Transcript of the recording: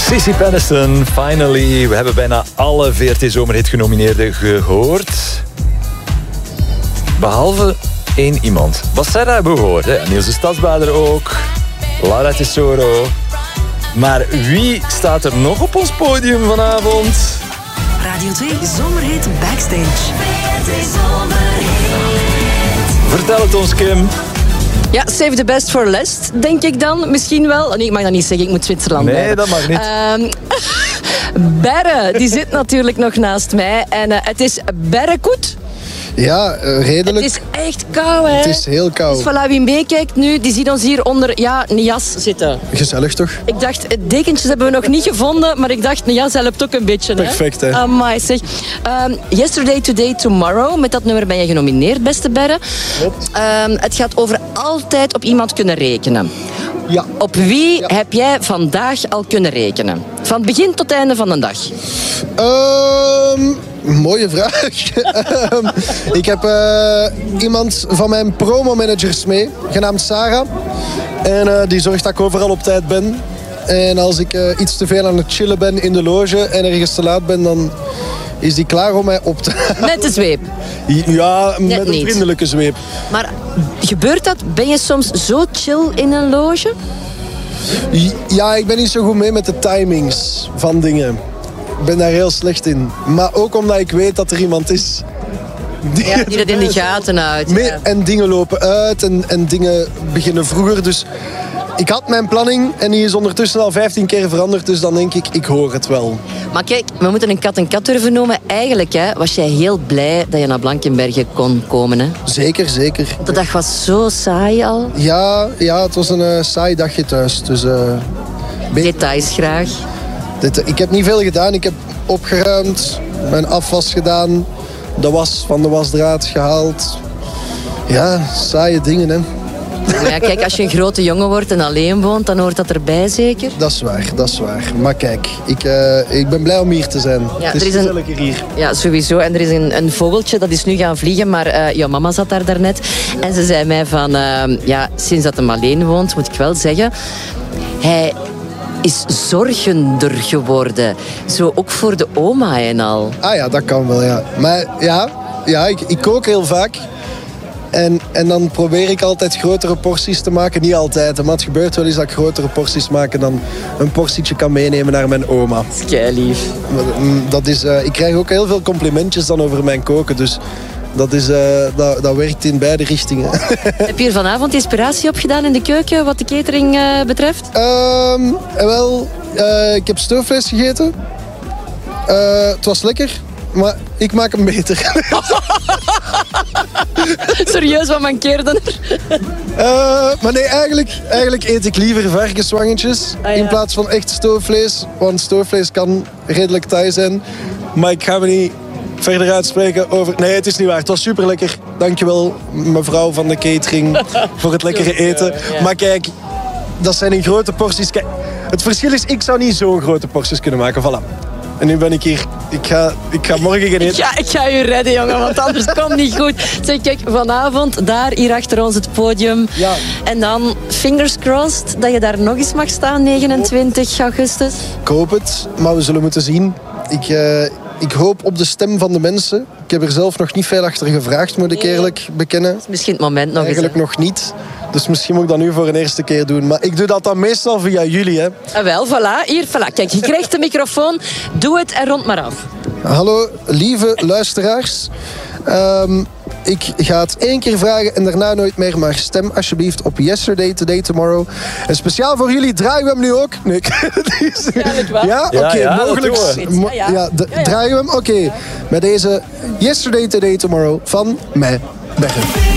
Sissy Peniston, finally. We hebben bijna alle VRT Zomerhit genomineerden gehoord. Behalve één iemand. Bassera hebben we gehoord. Hè? Niels de Stadsbader ook. Laura Tesoro. Maar wie staat er nog op ons podium vanavond? Radio 2 Zomerhit Backstage. Vertel het ons, Kim. Ja, save the best for last, denk ik dan. Misschien wel. Nee, ik mag dat niet zeggen. Ik moet Zwitserland Nee, blijven. dat mag niet. Berre, die zit natuurlijk nog naast mij. En het is Berrekoet. Ja, redelijk. Het is echt koud, hè? Het is heel koud. Dus voilà, wie meekijkt nu, die ziet ons hier onder een jas zitten. Gezellig toch? Ik dacht, dekentjes hebben we nog niet gevonden, maar ik dacht, een jas helpt ook een beetje. Perfect, hè? Amai, zeg. Yesterday, Today, Tomorrow. Met dat nummer ben je genomineerd, beste Berre. Klopt. Het gaat over altijd op iemand kunnen rekenen. Ja. Op wie heb jij vandaag al kunnen rekenen? Van begin tot einde van de dag. Mooie vraag. Ik heb iemand van mijn promomanagers mee, genaamd Sarah. En die zorgt dat ik overal op tijd ben. En als ik iets te veel aan het chillen ben in de loge en ergens te laat ben, dan is die klaar om mij op te halen. Met de zweep. Ja, met een niet. vriendelijke zweep. Maar gebeurt dat? Ben je soms zo chill in een loge? Ja, ik ben niet zo goed mee met de timings van dingen. Ik ben daar heel slecht in. Maar ook omdat ik weet dat er iemand is Die dat in de gaten houdt. Ja. En dingen lopen uit en dingen beginnen vroeger. Dus ik had mijn planning en die is ondertussen al 15 keer veranderd. Dus dan denk ik hoor het wel. Maar kijk, we moeten een kat en kat durven noemen. Eigenlijk was jij heel blij dat je naar Blankenberge kon komen. Hè? Zeker, zeker. De dag was zo saai al. Ja, het was een saai dagje thuis. Dus, Details graag. Ik heb niet veel gedaan. Ik heb opgeruimd, mijn afwas gedaan, de was van de wasdraad gehaald. Ja, saaie dingen, hè. Maar ja, kijk, als je een grote jongen wordt en alleen woont, dan hoort dat erbij zeker. Dat is waar. Maar kijk, ik ben blij om hier te zijn. Ja, het is gezelliger hier. Ja, sowieso. En er is een vogeltje, dat is nu gaan vliegen, maar jouw mama zat daar daarnet. En ze zei mij van, sinds dat hij alleen woont, moet ik wel zeggen, hij is zorgender geworden. Zo ook voor de oma en al. Ah ja, dat kan wel, ja. Maar ja, ik kook heel vaak. En dan probeer ik altijd grotere porties te maken. Niet altijd, maar het gebeurt wel eens dat ik grotere porties maak en dan een portietje kan meenemen naar mijn oma. Keilief. Ik krijg ook heel veel complimentjes dan over mijn koken, dus dat werkt in beide richtingen. Heb je hier vanavond inspiratie opgedaan in de keuken, wat de catering betreft? Ik heb stoofvlees gegeten. Het was lekker, maar ik maak hem beter. Serieus, wat mankeerde er? Maar nee, eigenlijk eet ik liever varkenswangetjes in plaats van echt stoofvlees. Want stoofvlees kan redelijk taai zijn. Maar ik ga me niet verder uitspreken over... Nee, het is niet waar. Het was super lekker. Dankjewel, mevrouw van de catering, voor het lekkere eten. Ja. Maar kijk, dat zijn in grote porties. Kijk, het verschil is, ik zou niet zo'n grote porties kunnen maken. Voilà. En nu ben ik hier. Ik ga morgen gaan eten. Ik ga je redden, jongen, want anders komt niet goed. Zeg, kijk, vanavond daar hier achter ons het podium. Ja. En dan, fingers crossed, dat je daar nog eens mag staan, 29 augustus. Ik hoop het, maar we zullen moeten zien. Ik hoop op de stem van de mensen. Ik heb er zelf nog niet veel achter gevraagd, moet ik eerlijk bekennen. Dat is misschien het moment nog Eigenlijk eens. nog niet. Dus misschien moet ik dat nu voor een eerste keer doen. Maar ik doe dat dan meestal via jullie, hè. Wel, voilà. Hier, voilà. Kijk, je krijgt de microfoon. Doe het en rond maar af. Hallo, lieve luisteraars. Ik ga het 1 keer vragen en daarna nooit meer. Maar stem alsjeblieft op Yesterday, Today, Tomorrow. En speciaal voor jullie draaien we hem nu ook. Nee. Ja, oké, mogelijk. Draaien we hem? Oké. Met deze Yesterday, Today, Tomorrow van mij, Berre.